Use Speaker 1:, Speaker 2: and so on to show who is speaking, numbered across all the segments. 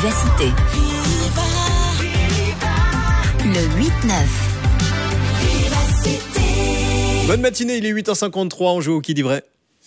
Speaker 1: Vivacité. Le 8-9.
Speaker 2: Bonne matinée, il est 8h53, on joue au Qui dit vrai.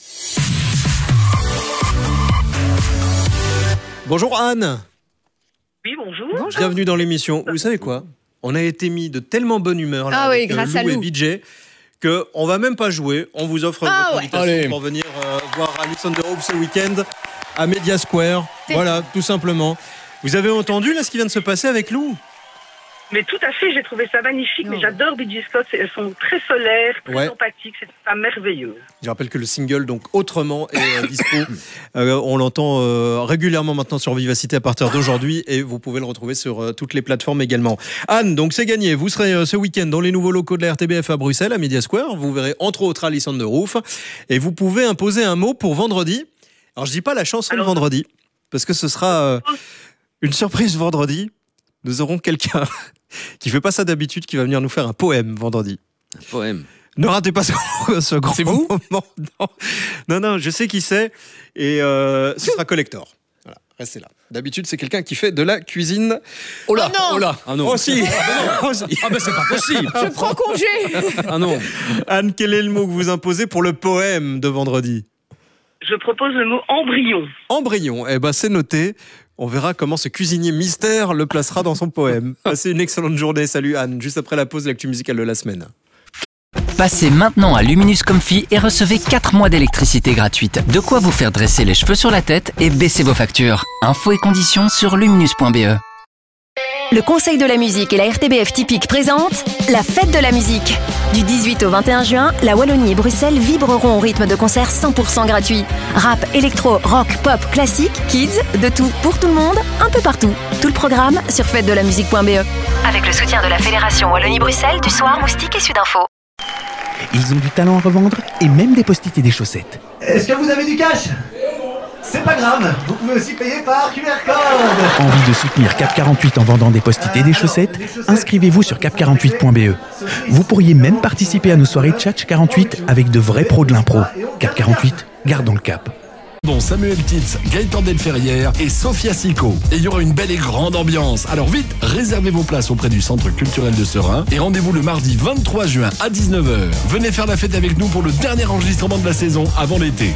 Speaker 2: Bonjour Anne.
Speaker 3: Oui, bonjour.
Speaker 2: Bienvenue dans l'émission. Vous savez quoi ? On a été mis de tellement bonne humeur là, avec
Speaker 4: grâce à
Speaker 2: Lou et
Speaker 4: Lou.
Speaker 2: BJ qu'on va même pas jouer. On vous offre votre invitation pour venir voir Alison de Hope ce week-end à Media Square. Voilà, tout simplement. Vous avez entendu là ce qui vient de se passer avec Lou ?
Speaker 3: Mais tout à fait, j'ai trouvé ça magnifique. Mais j'adore Bee Scott. Elles sont très solaires, très sympathiques. C'est une femme merveilleuse.
Speaker 2: Je rappelle que le single, donc Autrement, est dispo. On l'entend régulièrement maintenant sur Vivacité à partir d'aujourd'hui et vous pouvez le retrouver sur toutes les plateformes également. Anne, donc c'est gagné. Vous serez ce week-end dans les nouveaux locaux de la RTBF à Bruxelles, à Media Square. Vous verrez entre autres Alison de Roof et vous pouvez imposer un mot pour vendredi. Alors je dis pas la chanson de vendredi parce que ce sera une surprise vendredi. Nous aurons quelqu'un qui fait pas ça d'habitude, qui va venir nous faire un poème vendredi.
Speaker 5: Un poème.
Speaker 2: Ne ratez pas ce grand
Speaker 5: C'est vous
Speaker 2: moment. Non, je sais qui c'est. Et ce sera Collector. Voilà, restez là. D'habitude, c'est quelqu'un qui fait de la cuisine.
Speaker 5: Oh là,
Speaker 4: non.
Speaker 5: oh là. Ah non.
Speaker 2: Oh si.
Speaker 5: Ah ben c'est pas possible.
Speaker 4: Je prends congé.
Speaker 5: Ah non.
Speaker 2: Anne, quel est le mot que vous imposez pour le poème de vendredi ?
Speaker 3: Je propose le mot embryon.
Speaker 2: Embryon. Eh ben, c'est noté. On verra comment ce cuisinier mystère le placera dans son poème. Passez une excellente journée. Salut Anne. Juste après la pause de l'actu musicale de la semaine.
Speaker 6: Passez maintenant à Luminus Comfy et recevez 4 mois d'électricité gratuite. De quoi vous faire dresser les cheveux sur la tête et baisser vos factures. Infos et conditions sur luminus.be.
Speaker 1: Le Conseil de la musique et la RTBF Typique présentent la fête de la musique. Du 18 au 21 juin, la Wallonie et Bruxelles vibreront au rythme de concerts 100% gratuits. Rap, électro, rock, pop, classique, kids, de tout pour tout le monde, un peu partout. Tout le programme sur fêtedelamusique.be. Avec le soutien de la Fédération Wallonie-Bruxelles, du Soir, Moustique et Sudinfo.
Speaker 7: Ils ont du talent à revendre et même des post-it et des chaussettes.
Speaker 8: Est-ce que vous avez du cash ? C'est pas grave, vous pouvez aussi payer par QR code.
Speaker 7: Envie de soutenir Cap 48 en vendant des post-it et des chaussettes ? Inscrivez-vous sur cap48.be. Vous pourriez même participer à nos soirées Tchatch 48 avec de vrais pros de l'impro. Cap 48, gardons le cap.
Speaker 9: Bon, Samuel Titz, Gaëtan Delferrière et Sophia Sico. Et il y aura une belle et grande ambiance. Alors vite, réservez vos places auprès du Centre culturel de Serein et rendez-vous le mardi 23 juin à 19h. Venez faire la fête avec nous pour le dernier enregistrement de la saison avant l'été.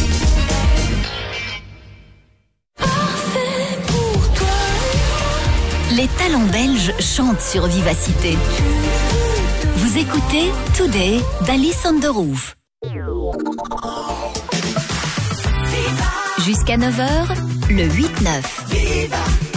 Speaker 1: Les talents belges chantent sur Vivacité. Vous écoutez Today d'Alison de Roof. Jusqu'à 9h, le 8-9.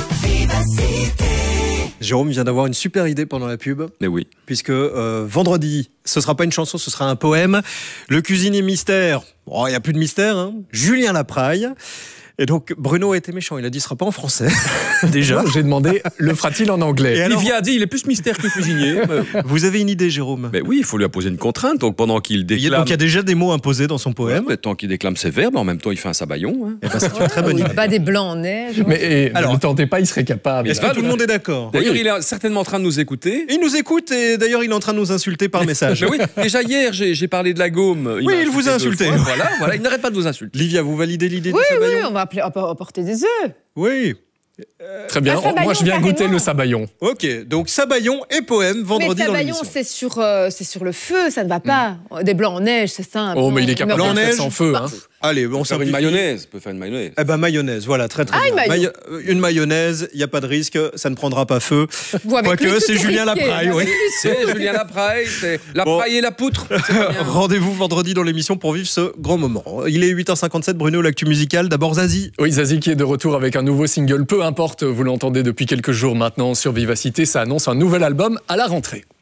Speaker 2: Jérôme vient d'avoir une super idée pendant la pub.
Speaker 5: Mais oui.
Speaker 2: Puisque vendredi, ce sera pas une chanson, ce sera un poème. Le cuisinier mystère, il n'y a plus de mystère, hein. Julien Lapraille. Et donc Bruno a été méchant, il a dit ce sera pas en français. Déjà.
Speaker 10: J'ai demandé, le fera-t-il en anglais ?
Speaker 2: Et alors,
Speaker 5: Livia a dit, il est plus mystère que cuisinier.
Speaker 2: vous avez une idée, Jérôme ?
Speaker 5: Mais oui, il faut lui imposer une contrainte. Donc pendant qu'il déclame.
Speaker 2: Donc il y a déjà des mots imposés dans son poème.
Speaker 5: Ouais, tant qu'il déclame ses verbes, en même temps il fait un sabayon. Hein.
Speaker 2: Et ben, c'est une très bonne idée.
Speaker 4: Pas des blancs en neige.
Speaker 10: Mais
Speaker 2: alors,
Speaker 10: ne tentez pas, il serait capable.
Speaker 2: Est-ce que tout le monde est d'accord ?
Speaker 5: D'ailleurs, il est certainement en train de nous écouter.
Speaker 2: Il nous écoute et d'ailleurs il est en train de nous insulter par message.
Speaker 5: Mais oui, déjà hier j'ai parlé de la gomme.
Speaker 2: Oui, il vous a insulté.
Speaker 5: Voilà, il n'arrête pas de vous insulter.
Speaker 2: Livia, vous validez l'idée
Speaker 4: Oui,
Speaker 2: du sabayon ?
Speaker 4: on va apporter des œufs.
Speaker 2: Oui.
Speaker 10: Très bien,
Speaker 4: sabayon,
Speaker 10: moi je viens goûter
Speaker 4: carrément.
Speaker 10: le sabayon.
Speaker 2: Ok, donc sabayon et poème vendredi
Speaker 4: Mais
Speaker 2: dans
Speaker 4: sabayon,
Speaker 2: l'émission.
Speaker 4: c'est sur le feu, ça ne va pas. Des blancs en neige, c'est simple.
Speaker 10: Oh, mais il est capable
Speaker 2: Blanc en
Speaker 10: de faire
Speaker 2: neige.
Speaker 10: sans feu. Hein.
Speaker 2: Allez, on
Speaker 5: Faire une
Speaker 2: simplifie.
Speaker 5: mayonnaise. Peut faire une mayonnaise.
Speaker 2: Eh ben mayonnaise, voilà, très bien. Une mayonnaise, il n'y a pas de risque, ça ne prendra pas feu. Quoique, c'est Julien Lapraille, oui.
Speaker 5: C'est Julien Lapraille, c'est Lapraille et la poutre.
Speaker 2: Rendez-vous vendredi dans l'émission pour vivre ce grand moment. Il est 8h57, Bruno, l'actu musicale. D'abord Zazie.
Speaker 10: Oui, Zazie qui est de retour avec un nouveau single, peu importe, vous l'entendez depuis quelques jours maintenant sur Vivacité, ça annonce un nouvel album à la rentrée.